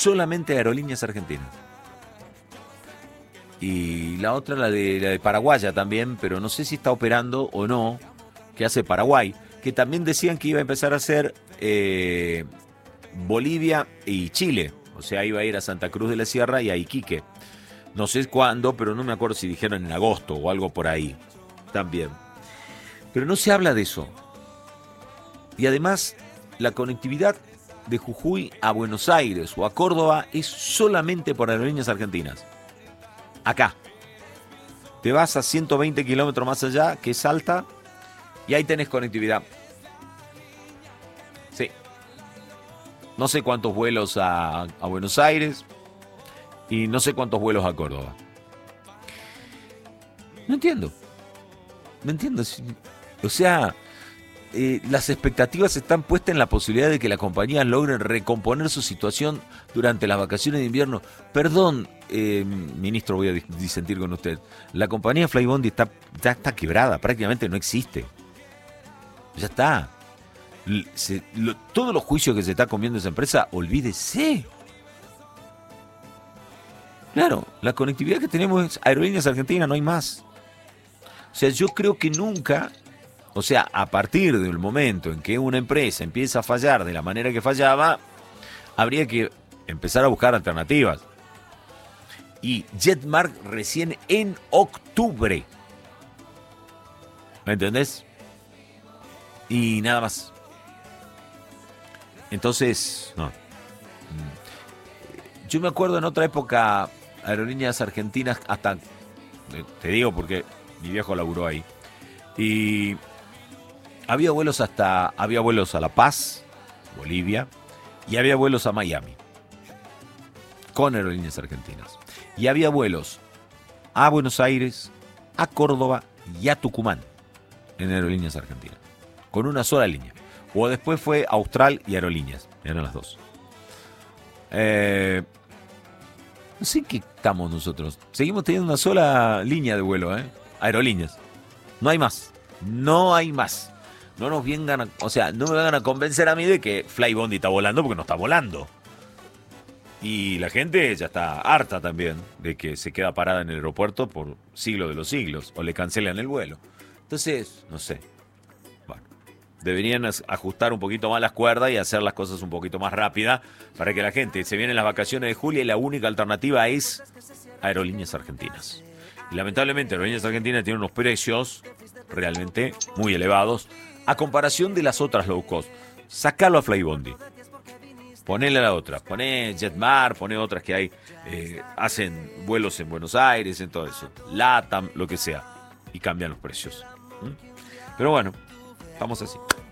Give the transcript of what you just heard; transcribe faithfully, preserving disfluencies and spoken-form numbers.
solamente Aerolíneas Argentinas. Y la otra, la de, la de Paraguaya también, pero no sé si está operando o no, que hace Paraguay, que también decían que iba a empezar a hacer eh, Bolivia y Chile. O sea, iba a ir a Santa Cruz de la Sierra y a Iquique. No sé cuándo, pero no me acuerdo si dijeron en agosto o algo por ahí. También. Pero no se habla de eso. Y además, la conectividad de Jujuy a Buenos Aires o a Córdoba es solamente por Aerolíneas Argentinas. Acá. Te vas a ciento veinte kilómetros más allá, que es Salta, y ahí tenés conectividad. Sí. No sé cuántos vuelos a, a Buenos Aires y no sé cuántos vuelos a Córdoba. No entiendo. No entiendo. O sea, eh, las expectativas están puestas en la posibilidad de que las compañías logren recomponer su situación durante las vacaciones de invierno. Perdón, eh, ministro, voy a disentir con usted. La compañía Flybondi está, ya está quebrada, prácticamente no existe. Ya está. Se, lo, todos los juicios que se está comiendo esa empresa, olvídese. Claro, la conectividad que tenemos es Aerolíneas Argentinas, no hay más. O sea, yo creo que nunca, o sea, a partir del momento en que una empresa empieza a fallar de la manera que fallaba, habría que empezar a buscar alternativas. Y Jetmark recién en octubre. ¿Me entendés? Y nada más. Entonces, no. Yo me acuerdo en otra época, Aerolíneas Argentinas, hasta, te digo porque mi viejo laburó ahí, y había vuelos hasta, había vuelos a La Paz, Bolivia, y había vuelos a Miami, con Aerolíneas Argentinas. Y había vuelos a Buenos Aires, a Córdoba y a Tucumán, en Aerolíneas Argentinas, con una sola línea. O después fue Austral y Aerolíneas, eran las dos. Eh, no sé en qué estamos nosotros. Seguimos teniendo una sola línea de vuelo, ¿eh? Aerolíneas. No hay más. No hay más. No nos vengan a, o sea, no me vengan a convencer a mí de que Flybondi está volando, porque no está volando. Y la gente ya está harta también de que se queda parada en el aeropuerto por siglo de los siglos, o le cancelan el vuelo. Entonces, no sé. Bueno, deberían ajustar un poquito más las cuerdas y hacer las cosas un poquito más rápidas para que la gente se vienen las vacaciones de julio y la única alternativa es Aerolíneas Argentinas. Y lamentablemente Aerolíneas Argentinas tiene unos precios realmente muy elevados a comparación de las otras low cost. Sacalo a Flybondi. Ponele a la otra. Poné Jetmar, poné otras que hay, eh, hacen vuelos en Buenos Aires, en todo eso. LATAM, lo que sea. Y cambian los precios. ¿Mm? Pero bueno, estamos así.